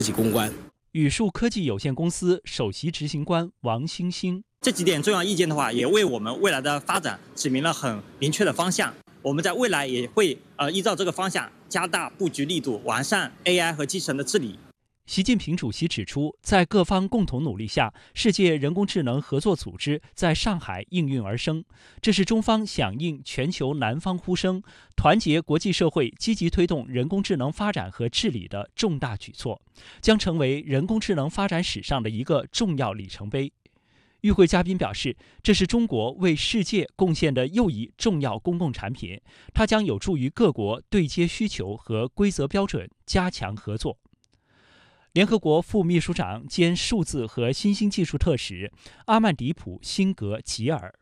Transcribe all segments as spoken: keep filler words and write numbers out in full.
己公关。 宇树科技有限公司首席执行官王兴兴， 这几点重要意见的话，也为我们未来的发展指明了很明确的方向。我们在未来也会呃依照这个方向加大布局力度，完善 A I 和集成的治理。 习近平主席指出，在各方共同努力下，世界人工智能合作组织在上海应运而生。这是中方响应全球南方呼声，团结国际社会积极推动人工智能发展和治理的重大举措，将成为人工智能发展史上的一个重要里程碑。与会嘉宾表示，这是中国为世界贡献的又一重要公共产品，它将有助于各国对接需求和规则标准，加强合作。联合国副秘书长兼数字和新兴技术特使阿曼迪普·辛格吉尔，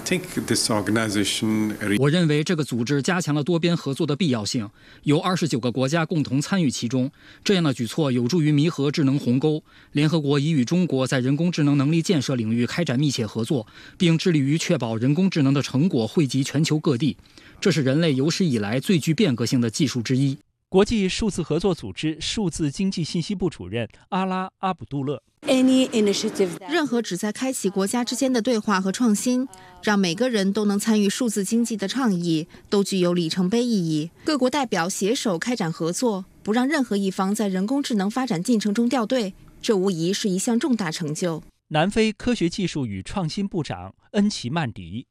我认为这个组织加强了多边合作的必要性，由二十九个国家共同参与其中。这样的举措有助于弥合智能鸿沟。联合国已与中国在人工智能能力建设领域开展密切合作，并致力于确保人工智能的成果惠及全球各地。这是人类有史以来最具变革性的技术之一。 国际数字合作组织数字经济信息部主任阿拉·阿卜杜勒， 任何旨在开启国家之间的对话和创新，让每个人都能参与数字经济的倡议，都具有里程碑意义。各国代表携手开展合作，不让任何一方在人工智能发展进程中掉队，这无疑是一项重大成就。 南非科学技术与创新部长恩奇曼迪，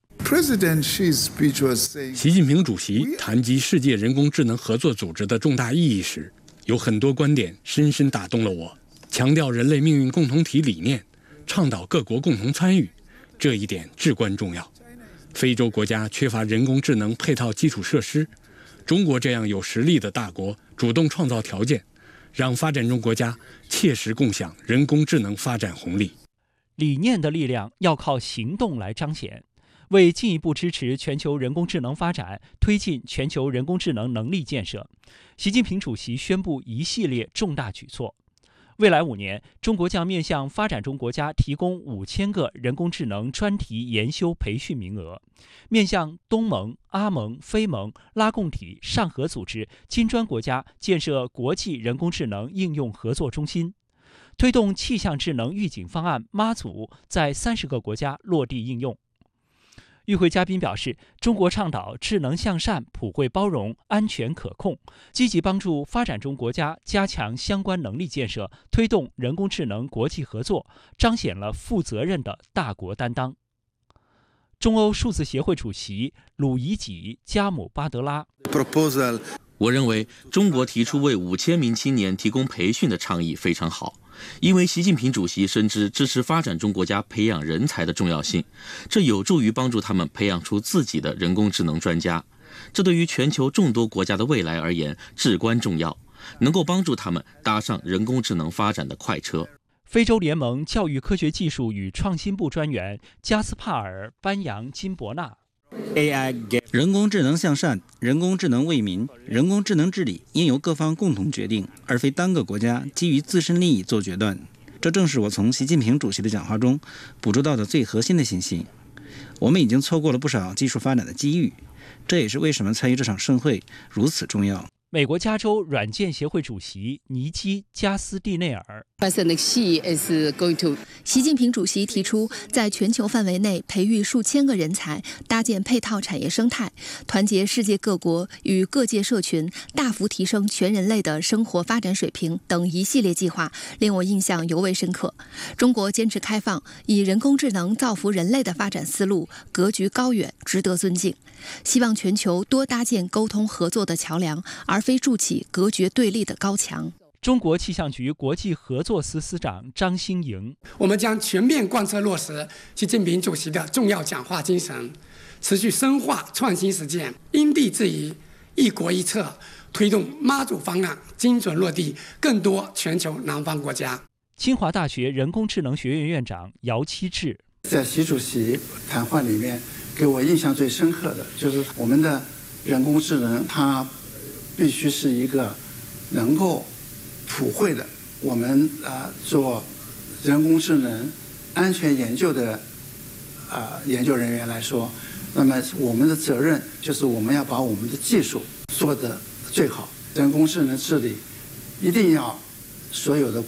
习近平主席谈及世界人工智能合作组织的重大意义时，有很多观点深深打动了我。强调人类命运共同体理念，倡导各国共同参与，这一点至关重要。非洲国家缺乏人工智能配套基础设施，中国这样有实力的大国主动创造条件，让发展中国家切实共享人工智能发展红利。 理念的力量要靠行动来彰显。为进一步支持全球人工智能发展，推进全球人工智能能力建设，习近平主席宣布一系列重大举措。未来五年，中国将面向发展中国家提供五千个人工智能专题研修培训名额，面向东盟、阿盟、非盟、拉共体、上合组织、金砖国家建设国际人工智能应用合作中心，推动气象智能预警方案妈祖在三十个国家落地应用。与会嘉宾表示，中国倡导智能向善、普惠包容、安全可控，积极帮助发展中国家加强相关能力建设，推动人工智能国际合作，彰显了负责任的大国担当。中欧数字协会主席鲁伊吉·加姆巴德拉， 我认为中国提出为五千名青年提供培训的倡议非常好，因为习近平主席深知支持发展中国家培养人才的重要性，这有助于帮助他们培养出自己的人工智能专家，这对于全球众多国家的未来而言至关重要，能够帮助他们搭上人工智能发展的快车。 非洲联盟教育科学技术与创新部专员加斯帕尔·班扬金伯纳， 人工智能向善，人工智能为民，人工智能治理应由各方共同决定，而非单个国家基于自身利益做决断。这正是我从习近平主席的讲话中捕捉到的最核心的信息。我们已经错过了不少技术发展的机遇，这也是为什么参与这场盛会如此重要。 美国加州软件协会主席尼基·加斯蒂内尔， 习近平主席提出，在全球范围内培育数千个人才，搭建配套产业生态，团结世界各国与各界社群，大幅提升全人类的生活发展水平等一系列计划，令我印象尤为深刻。中国坚持开放，以人工智能造福人类的发展思路，格局高远，值得尊敬。希望全球多搭建沟通合作的桥梁，而非筑起隔绝对立的高墙。 中国气象局国际合作司司长张新颖， 我们将全面贯彻落实习近平主席的重要讲话精神，持续深化创新实践，因地制宜，一国一策，推动妈祖方案精准落地更多全球南方国家。 清华大学人工智能学院院长姚期智， 在习主席谈话里面给我印象最深刻的就是我们的人工智能，它必须是一个能够普惠的。我们啊、呃、做人工智能安全研究的啊、呃、研究人员来说，那么我们的责任就是我们要把我们的技术做得最好。人工智能治理一定要所有的